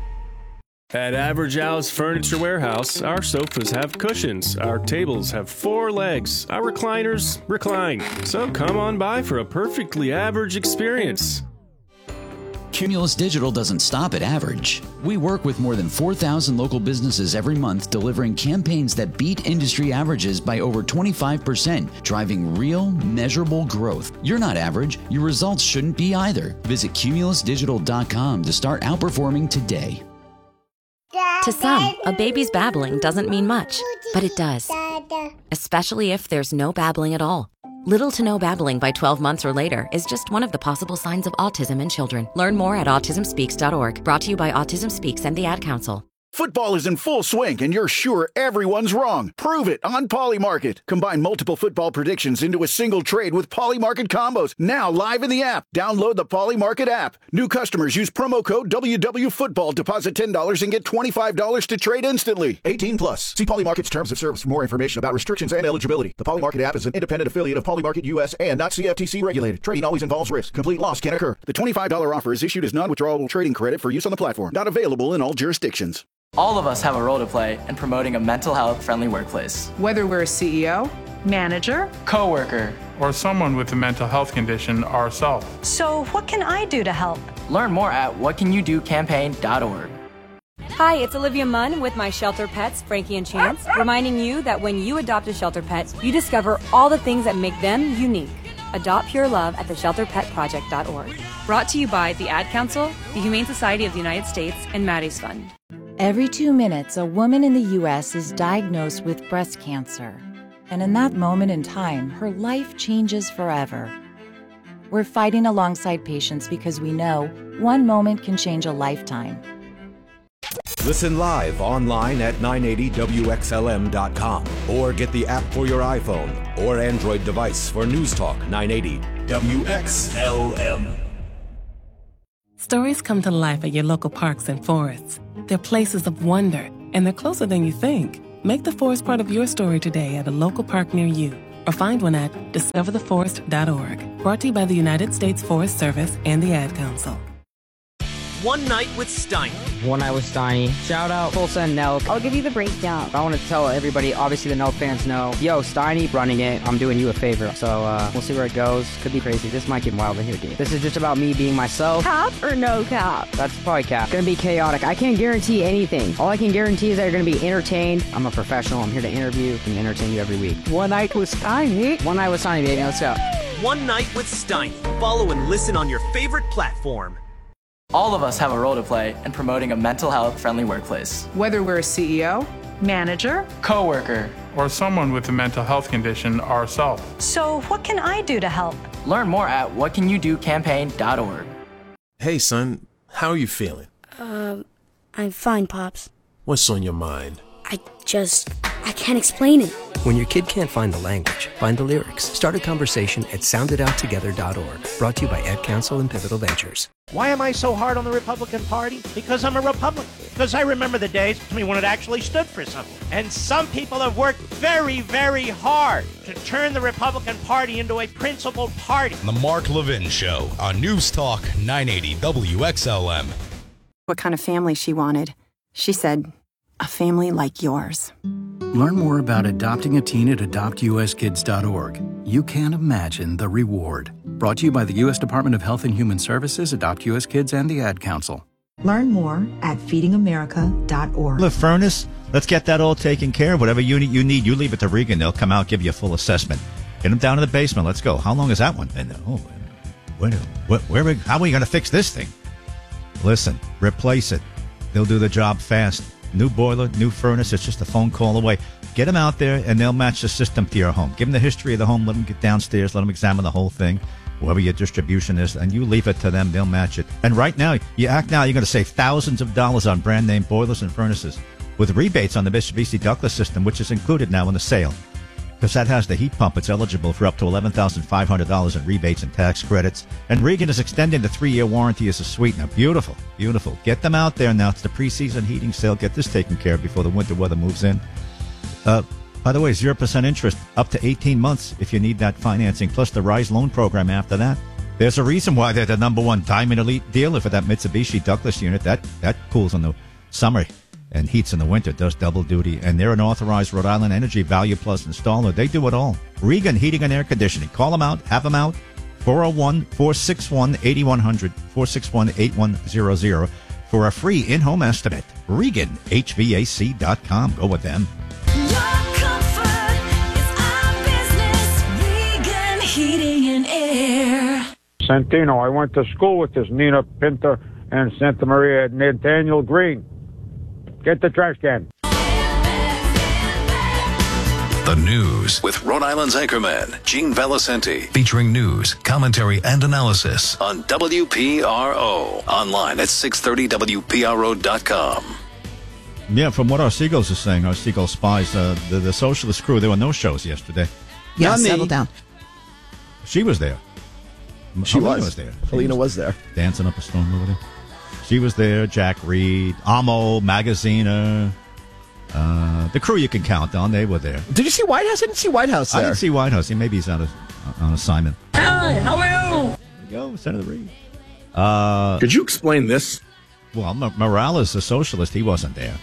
At Average Al's Furniture Warehouse, our sofas have cushions, our tables have 4 legs, our recliners recline. So come on by for a perfectly average experience. Cumulus Digital doesn't stop at average. We work with more than 4,000 local businesses every month, delivering campaigns that beat industry averages by over 25%, driving real, measurable growth. You're not average. Your results shouldn't be either. Visit cumulusdigital.com to start outperforming today. To some, a baby's babbling doesn't mean much, but it does. Especially if there's no babbling at all. Little to no babbling by 12 months or later is just one of the possible signs of autism in children. Learn more at autismspeaks.org. Brought to you by Autism Speaks and the Ad Council. Football is in full swing, and you're sure everyone's wrong. Prove it on Polymarket. Combine multiple football predictions into a single trade with Polymarket combos. Now live in the app. Download the Polymarket app. New customers use promo code WWFootball. Deposit $10 and get $25 to trade instantly. 18 plus. See Polymarket's terms of service for more information about restrictions and eligibility. The Polymarket app is an independent affiliate of Polymarket US and not CFTC regulated. Trading always involves risk. Complete loss can occur. The $25 offer is issued as non-withdrawable trading credit for use on the platform. Not available in all jurisdictions. All of us have a role to play in promoting a mental health friendly workplace. Whether we're a CEO, manager, coworker, or someone with a mental health condition ourselves. So what can I do to help? Learn more at whatcanyoudocampaign.org. Hi, it's Olivia Munn with my shelter pets, Frankie and Chance, reminding you that when you adopt a shelter pet, you discover all the things that make them unique. Adopt Pure Love at theshelterpetproject.org. Brought to you by the Ad Council, the Humane Society of the United States, and Maddie's Fund. Every 2 minutes, a woman in the U.S. is diagnosed with breast cancer. And in that moment in time, her life changes forever. We're fighting alongside patients because we know one moment can change a lifetime. Listen live online at 980WXLM.com or get the app for your iPhone or Android device for News Talk 980 WXLM. Stories come to life at your local parks and forests. They're places of wonder, and they're closer than you think. Make the forest part of your story today at a local park near you, or find one at discovertheforest.org. Brought to you by the United States Forest Service and the Ad Council. One Night with Steiny. One Night with Steiny. Shout out Tulsa and Nelk. I'll give you the breakdown. I want to tell everybody, obviously the Nelk fans know, yo, Steiny running it, I'm doing you a favor. So we'll see where it goes. Could be crazy. This might get wild in here, dude. This is just about me being myself. Cap or no cap? That's probably cap. It's gonna be chaotic. I can't guarantee anything. All I can guarantee is that you're gonna be entertained. I'm a professional. I'm here to interview and entertain you every week. One Night with Steiny. One Night with Steiny, baby. Let's go. One Night with Steiny. Follow and listen on your favorite platform. All of us have a role to play in promoting a mental health friendly workplace. Whether we're a CEO, manager, coworker, or someone with a mental health condition ourselves. So what can I do to help? Learn more at whatcanyoudocampaign.org. Hey son, how are you feeling? I'm fine, Pops. What's on your mind? I can't explain it. When your kid can't find the language, find the lyrics. Start a conversation at soundidouttogether.org. Brought to you by Ad Council and Pivotal Ventures. Why am I so hard on the Republican Party? Because I'm a Republican. Because I remember the days when it actually stood for something. And some people have worked very, very hard to turn the Republican Party into a principled party. The Mark Levin Show on News Talk 980 WXLM. What kind of family she wanted. She said, a family like yours. Learn more about adopting a teen at adoptuskids.org. You can't imagine the reward. Brought to you by the U.S. Department of Health and Human Services, Adopt U.S. Kids, and the Ad Council. Learn more at feedingamerica.org. The furnace, let's get that all taken care of. Whatever unit you need, you leave it to Regan. They'll come out, give you a full assessment. Get them down to the basement. Let's go. How long has that one been? Oh, how are we going to fix this thing? Listen, replace it. They'll do the job fast. New boiler, new furnace, it's just a phone call away. Get them out there, and they'll match the system to your home. Give them the history of the home. Let them get downstairs. Let them examine the whole thing, whoever your distribution is, and you leave it to them. They'll match it. And right now, you're going to save thousands of dollars on brand-name boilers and furnaces with rebates on the Mitsubishi Douglas system, which is included now in the sale. Because that has the heat pump, it's eligible for up to $11,500 in rebates and tax credits. And Regan is extending the 3-year warranty as a sweetener. Beautiful, beautiful. Get them out there now. It's the preseason heating sale. Get this taken care of before the winter weather moves in. By the way, 0% interest up to 18 months if you need that financing, plus the RISE loan program after that. There's a reason why they're the #1 Diamond Elite dealer for that Mitsubishi Douglas unit. That cools in the summer and heats in the winter, does double duty. And they're an authorized Rhode Island Energy Value Plus installer. They do it all. Regan Heating and Air Conditioning. Call them out. Have them out. 401-461-8100, 461-8100 for a free in-home estimate. ReganHVAC.com. Go with them. Heating and Air. Santino, I went to school with this Nina Pinta and Santa Maria Nathaniel Green. Get the trash can. The News with Rhode Island's anchorman, Gene Valicenti, featuring news, commentary, and analysis on WPRO. Online at 630WPRO.com. Yeah, from what our Seagulls are saying, our Seagull spies, the socialist crew, there were no shows yesterday. Yeah, settle down. She was there. She Helena was there. Helena was there. Dancing up a storm over there. She was there. Jack Reed, Amo, Magaziner, the crew you can count on. They were there. Did you see Whitehouse? I didn't see Whitehouse there. I didn't see Whitehouse. Maybe he's on assignment. Hi, how are you? There you go, Senator Reed. Could you explain this? Well, Morales, the socialist, he wasn't there.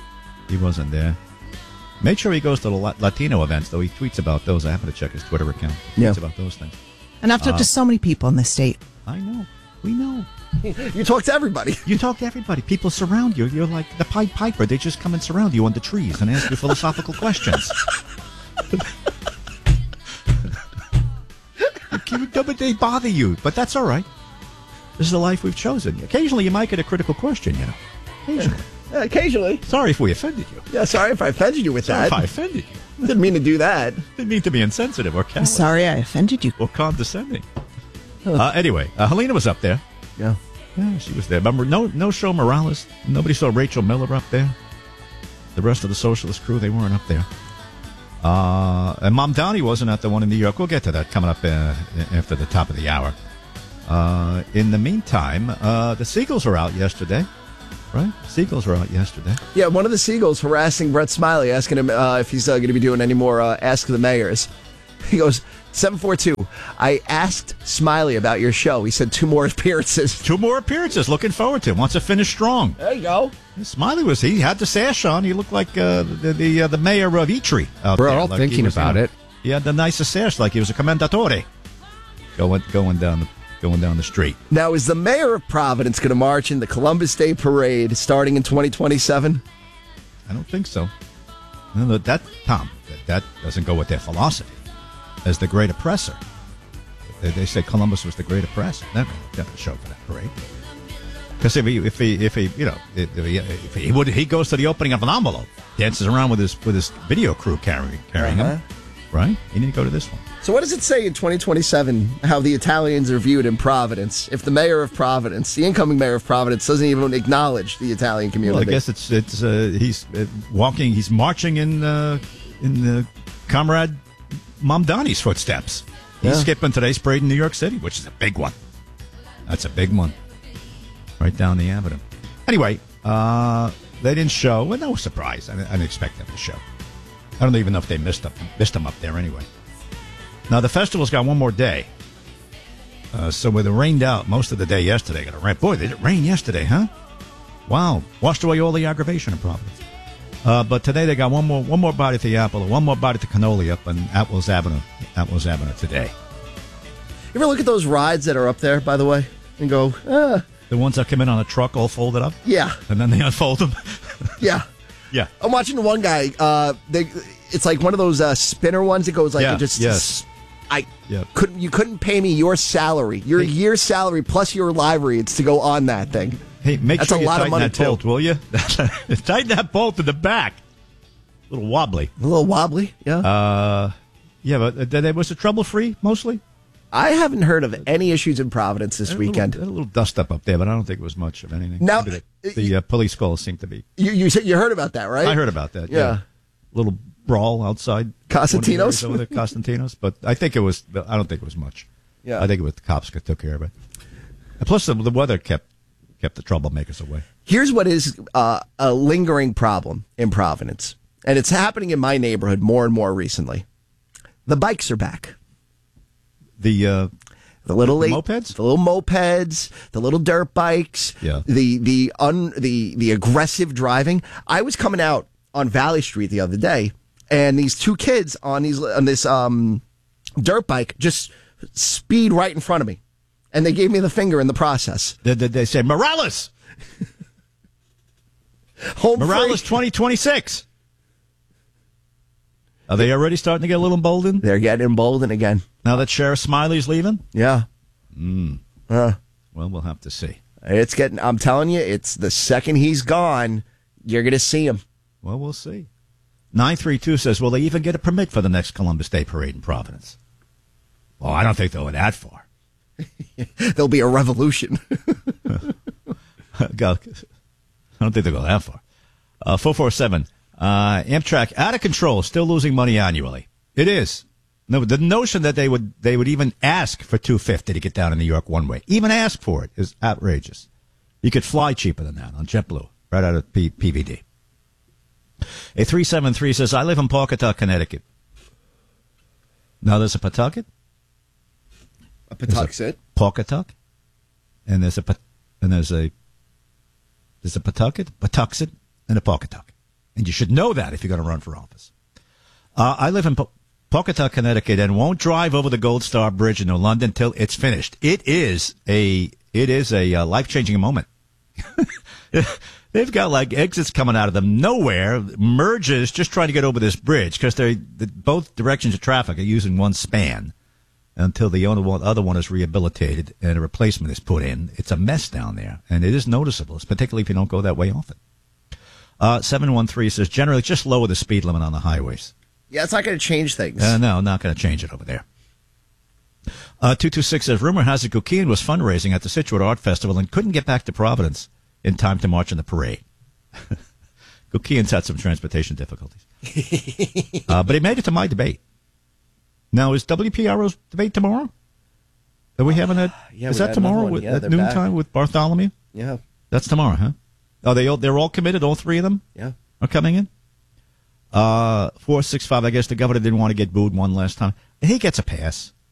Make sure he goes to the Latino events, though. He tweets about those. I happen to check his Twitter account. He tweets about those things. And I've talked to so many people in the state. I know. We know. You talk to everybody. People surround you. You're like the Pied Piper. They just come and surround you under trees and ask you philosophical questions. They bother you, but that's all right. This is the life we've chosen. Occasionally, you might get a critical question, you know. Occasionally. Occasionally. Sorry if we offended you. Yeah, sorry if I offended you with Sorry that. if I offended you. Didn't mean to do that. Didn't mean to be insensitive or callous. Sorry I offended you. Or condescending. Anyway, Helena was up there. Yeah. Yeah, she was there. Remember, no show Morales. Nobody saw Rachel Miller up there. The rest of the socialist crew, they weren't up there. And Mom Downey wasn't at the one in New York. We'll get to that coming up after the top of the hour. In the meantime, the Seagulls were out yesterday. Right? Seagulls were out yesterday. Yeah, one of the Seagulls harassing Brett Smiley, asking him if he's going to be doing any more Ask the Mayors. He goes, 742, I asked Smiley about your show. He said 2 more appearances. 2 more appearances. Looking forward to it. Wants to finish strong. There you go. Smiley he had the sash on. He looked like the mayor of Itri. We're all like thinking about it. He had the nicest sash, like he was a commendatore. Going down the street. Now, is the mayor of Providence going to march in the Columbus Day Parade starting in 2027? I don't think so. No, that doesn't go with their philosophy as the great oppressor. They say Columbus was the great oppressor. Never show for that parade. Because if he goes to the opening of an envelope, dances around with his video crew carrying him, right? He didn't go to this one. So what does it say in 2027 how the Italians are viewed in Providence if the mayor of Providence, the incoming mayor of Providence, doesn't even acknowledge the Italian community? Well, I guess he's walking, he's marching in the Comrade Mamdani's footsteps. He's skipping today's parade in New York City, which is a big one. That's a big one. Right down the avenue. Anyway, they didn't show. Well, no surprise. I didn't expect them to show. I don't even know if they missed them up there anyway. Now, the festival's got one more day. So with it rained out most of the day yesterday. Boy, did it rain yesterday, huh? Wow. Washed away all the aggravation in Providence. But today they got one more bite at the apple, one more bite at the cannoli up on Atwells Avenue today. You ever look at those rides that are up there, by the way, and go, The ones that come in on a truck all folded up? Yeah. And then they unfold them? Yeah. Yeah. I'm watching one guy, it's like one of those spinner ones that goes like, you couldn't pay me your salary, your year's salary plus your livery. It's to go on that thing. Hey, That's sure a you lot of tighten money that bolt, will you? Tighten that bolt in the back. A little wobbly. Yeah. But was it trouble-free, mostly? I haven't heard of any issues in Providence this weekend. A little dust up there, but I don't think it was much of anything. Now, the police calls seem to be... You heard about that, right? I heard about that, yeah. Little brawl outside Costantino's? Over there, Costantino's, but I don't think it was much. Yeah. I think it was the cops that took care of it. And plus, the weather kept the troublemakers away. Here's what is a lingering problem in Providence, and it's happening in my neighborhood more and more recently. The bikes are back. The little mopeds, the little mopeds, the little dirt bikes, the aggressive driving. I was coming out on Valley Street the other day, and these 2 kids on this dirt bike just speed right in front of me, and they gave me the finger in the process. Did they say Morales? Morales 2026. Are they already starting to get a little emboldened? They're getting emboldened again. Now that Sheriff Smiley's leaving? Yeah. Well, we'll have to see. I'm telling you, it's the second he's gone, you're going to see him. Well, we'll see. 932 says, will they even get a permit for the next Columbus Day Parade in Providence? Well, I don't think they'll go that far. There'll be a revolution. I don't think they'll go that far. 447. Amtrak out of control, still losing money annually. It is. No, the notion that they would even ask for $250 to get down in New York one way, even ask for it, is outrageous. You could fly cheaper than that on JetBlue, right out of PVD. A 373 says, I live in Pawcatuck, Connecticut. Now there's a Pawtucket. A Pawtucket. Pawcatuck, and there's a Pawtucket, Patuxent, and a Pawcatuck. And you should know that if you're going to run for office. I live in Pawcatuck, Connecticut, and won't drive over the Gold Star Bridge in New London till it's finished. It is a life-changing moment. They've got like exits coming out of them nowhere, merges just trying to get over this bridge because both directions of traffic are using one span. until the other one is rehabilitated and a replacement is put in. It's a mess down there, and it is noticeable, particularly if you don't go that way often. 713 says, generally just lower the speed limit on the highways. Yeah, it's not going to change things. No, not going to change it over there. 226 says, rumor has it Gukian was fundraising at the Scituate Art Festival and couldn't get back to Providence in time to march in the parade. Gukian's had some transportation difficulties. But he made it to my debate. Now, is WPRO's debate tomorrow? Are we having that? Yeah, is that tomorrow at noontime with Bartholomew? Yeah. That's tomorrow, huh? They're all committed, all three of them? Yeah. Are coming in? 465, I guess the governor didn't want to get booed one last time. He gets a pass.